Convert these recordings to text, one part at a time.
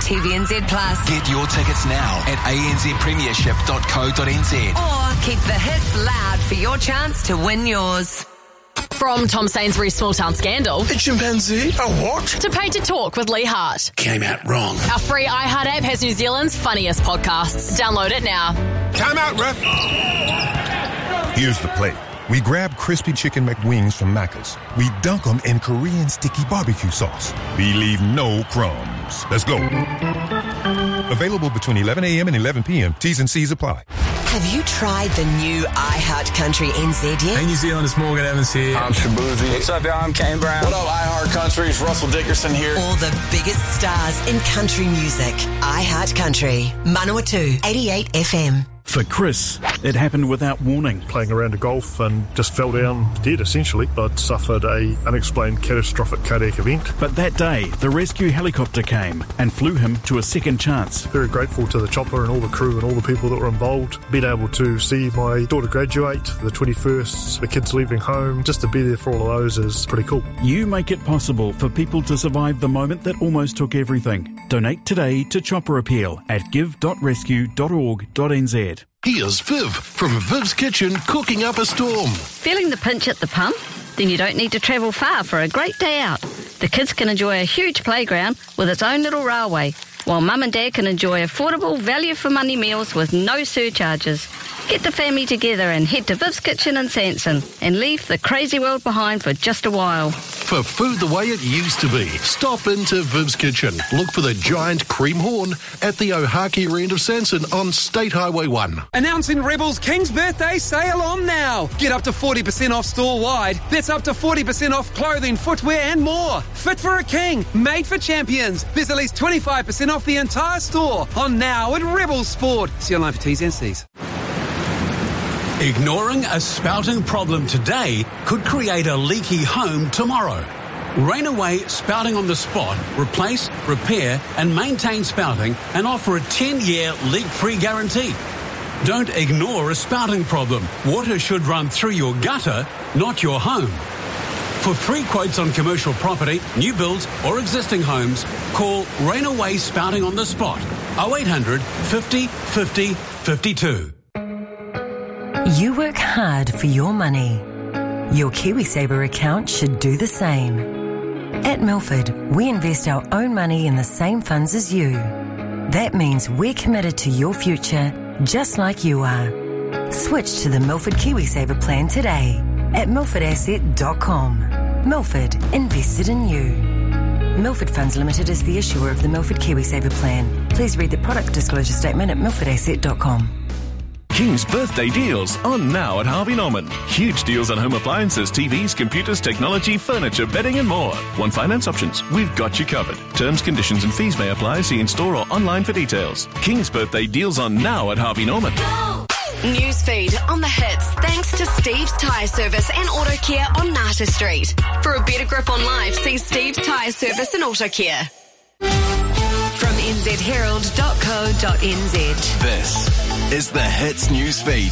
TVNZ Plus. Get your tickets now at anzpremiership.co.nz. Or keep the hits loud for your chance to win yours. From Tom Sainsbury's Small Town Scandal. A chimpanzee? A what? To Paid to Talk with Lee Hart. Came out wrong. Our free iHeart app has New Zealand's funniest podcasts. Download it now. Time out, ref. Here's the play. We grab crispy chicken McWings from Macca's. We dunk them in Korean sticky barbecue sauce. We leave no crumbs. Let's go. Available between 11 a.m. and 11 p.m. T's and C's apply. Have you tried the new iHeart Country NZ yet? Hey, New Zealand, it's Morgan Evans here. I'm Shabuzi. What's up, y'all? I'm Kane Brown. What up, iHeart Country? It's Russell Dickerson here. All the biggest stars in country music. iHeart Country. Manawatu, 88 FM. For Chris, it happened without warning. Playing around a golf and just fell down dead, essentially, but suffered a unexplained catastrophic cardiac event. But that day, the rescue helicopter came and flew him to a second chance. Very grateful to the chopper and all the crew and all the people that were involved. Being able to see my daughter graduate, the 21st, the kids leaving home, just to be there for all of those is pretty cool. You make it possible for people to survive the moment that almost took everything. Donate today to Chopper Appeal at give.rescue.org.nz. Here's Viv from Viv's Kitchen cooking up a storm. Feeling the pinch at the pump? Then you don't need to travel far for a great day out. The kids can enjoy a huge playground with its own little railway, while mum and dad can enjoy affordable value-for-money meals with no surcharges. Get the family together and head to Viv's Kitchen in Sanson and leave the crazy world behind for just a while. For food the way it used to be, stop into Viv's Kitchen. Look for the giant cream horn at the Ohakea end of Sanson on State Highway 1. Announcing Rebel's King's Birthday sale on now. Get up to 40% off store-wide. That's up to 40% off clothing, footwear and more. Fit for a king, made for champions. There's at least 25% off the entire store on now at Rebel Sport. See online for T's and C's. Ignoring a spouting problem today could create a leaky home tomorrow. Rainaway Spouting on the Spot replace, repair and maintain spouting and offer a 10-year leak-free guarantee. Don't ignore a spouting problem. Water should run through your gutter, not your home. For free quotes on commercial property, new builds or existing homes, call Rainaway Spouting on the Spot 0800 50 50 52. You work hard for your money. Your KiwiSaver account should do the same. At Milford, we invest our own money in the same funds as you. That means we're committed to your future, just like you are. Switch to the Milford KiwiSaver plan today at milfordasset.com. Milford, invested in you. Milford Funds Limited is the issuer of the Milford KiwiSaver plan. Please read the product disclosure statement at milfordasset.com. King's birthday deals on now at Harvey Norman. Huge deals on home appliances, TVs, computers, technology, furniture, bedding and more. One finance options. We've got you covered. Terms, conditions and fees may apply. See in store or online for details. King's birthday deals on now at Harvey Norman. Newsfeed on the hits thanks to Steve's Tyre Service and Auto Care on Nata Street. For a better grip on life, see Steve's Tyre Service and Auto Care. From nzherald.co.nz. This is the Hits Newsfeed.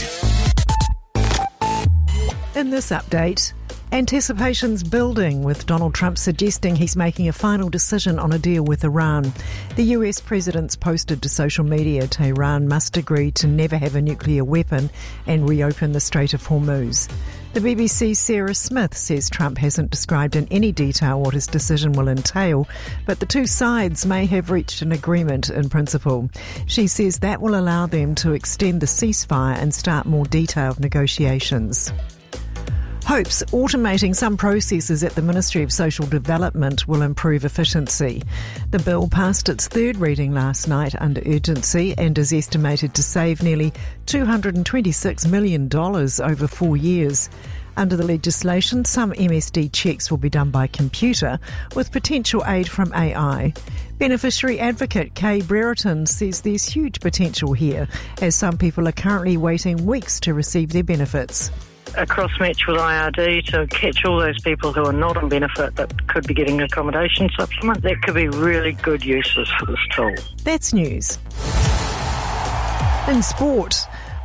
In this update, anticipation's building with Donald Trump suggesting he's making a final decision on a deal with Iran. The US president's posted to social media Tehran must agree to never have a nuclear weapon and reopen the Strait of Hormuz. The BBC's Sarah Smith says Trump hasn't described in any detail what his decision will entail, but the two sides may have reached an agreement in principle. She says that will allow them to extend the ceasefire and start more detailed negotiations. Hopes automating some processes at the Ministry of Social Development will improve efficiency. The bill passed its third reading last night under urgency and is estimated to save nearly $226 million over 4 years. Under the legislation, some MSD checks will be done by computer with potential aid from AI. Beneficiary advocate Kay Brereton says there's huge potential here, as some people are currently waiting weeks to receive their benefits. A cross-match with IRD to catch all those people who are not on benefit but could be getting accommodation supplement. That could be really good uses for this tool. That's news. In sport,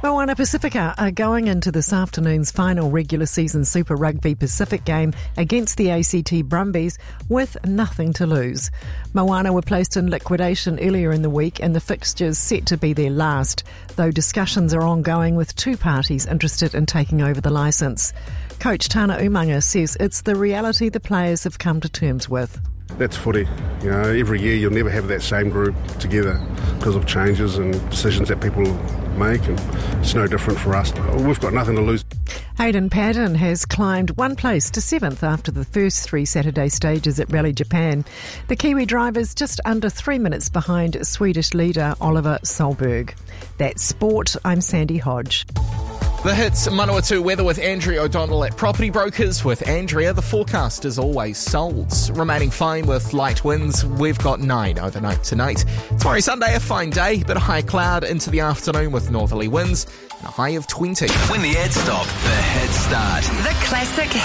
Moana Pacifica are going into this afternoon's final regular season Super Rugby Pacific game against the ACT Brumbies with nothing to lose. Moana were placed in liquidation earlier in the week and the fixture's set to be their last, though discussions are ongoing with two parties interested in taking over the licence. Coach Tana Umanga says it's the reality the players have come to terms with. That's footy. Every year you'll never have that same group together because of changes and decisions that people make, and it's no different for us. We've got nothing to lose. Hayden Paddon has climbed one place to 7th after the first 3 Saturday stages at Rally Japan. The Kiwi driver's just under 3 minutes behind Swedish leader Oliver Solberg. That's sport. I'm Sandy Hodge. The Hits Manawatu weather with Andrea O'Donnell at Property Brokers. With Andrea, the forecast is always sold. Remaining fine with light winds. We've got 9 overnight tonight. Tomorrow Sunday, a fine day, bit of high cloud into the afternoon with northerly winds and a high of 20. When the ads stop, the hits start. The classic